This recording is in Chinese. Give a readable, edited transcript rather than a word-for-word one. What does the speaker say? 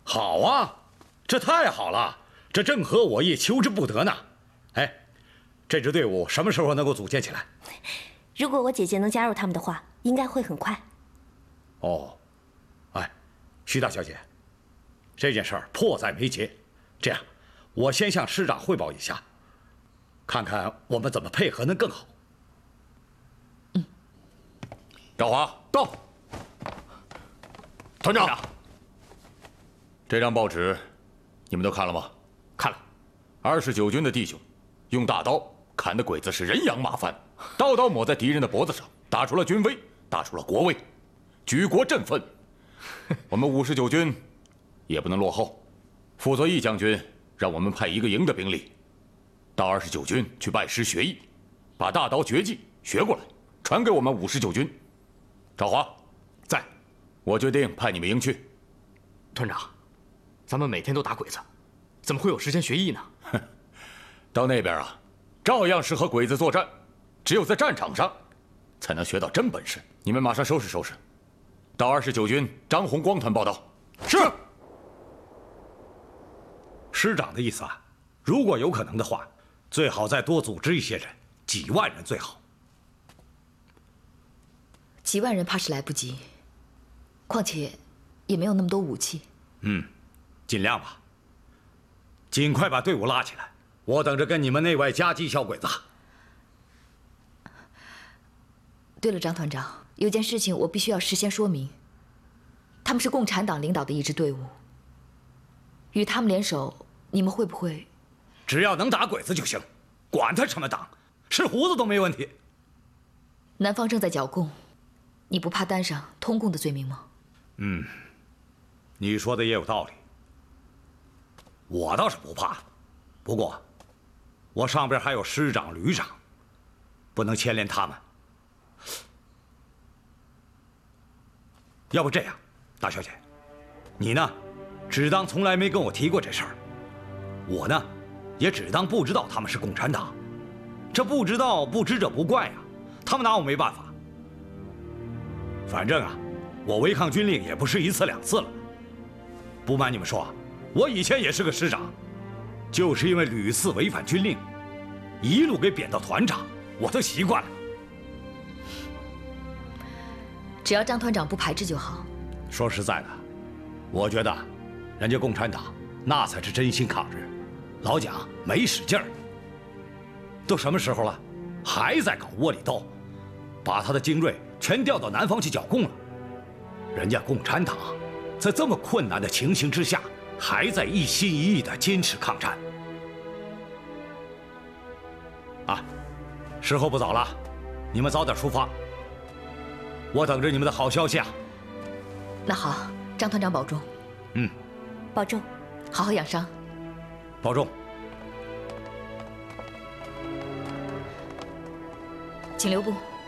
好啊，这太好了，这正合我意，求之不得呢。哎，这支队伍什么时候能够组建起来？ 如果我姐姐能加入他们的话，应该会很快。 哦，哎，徐大小姐，这件事儿迫在眉睫。这样，我先向师长汇报一下，看看我们怎么配合能更好。 赵华到。团长，这张报纸你们都看了吗？ 看了。 29军的弟兄用大刀砍的鬼子是人仰马翻，刀刀抹在敌人的脖子上，打出了军威，打出了国威，举国振奋。我们59军也不能落后。傅作义将军让我们派1个营的兵力到29军去拜师学艺，把大刀绝技学过来，传给我们59军。赵华， 在。 我决定派你们营去。 团长，咱们每天都打鬼子，怎么会有时间学艺呢？ 哼，到那边啊，照样是和鬼子作战，只有在战场上，才能学到真本事。你们马上收拾收拾，到29军张洪光团报道。 是。师长的意思啊，如果有可能的话，最好再多组织一些人，几万人最好。 几万人怕是来不及。况且，也没有那么多武器。 尽量吧。尽快把队伍拉起来，我等着跟你们内外夹击小鬼子。 对了，张团长，有件事情我必须要事先说明。他们是共产党领导的一支队伍，与他们联手，你们会不会？ 只要能打鬼子就行，管他什么党，吃胡子都没问题。 南方正在剿共，你不怕担上通共的罪名吗？ 你说的也有道理，我倒是不怕。不过，我上边还有师长、旅长，不能牵连他们。要不这样，大小姐，你呢，只当从来没跟我提过这事儿；我呢，也只当不知道他们是共产党。这不知道不知者不怪啊，他们拿我没办法。反正啊，我违抗军令也不是1次2次了。不瞒你们说，我以前也是个师长，就是因为屡次违反军令，一路给贬到团长，我都习惯了。 只要张团长不排斥就好。 说实在的，我觉得，人家共产党那才是真心抗日，老蒋没使劲儿。都什么时候了，还在搞窝里斗，把他的精锐全调到南方去剿共了。人家共产党在这么困难的情形之下，还在一心一意地坚持抗战。啊，时候不早了，你们早点出发。我等着你们的好消息啊！ 那好，张团长保重。 保重， 好好养伤。 保重。 请留步。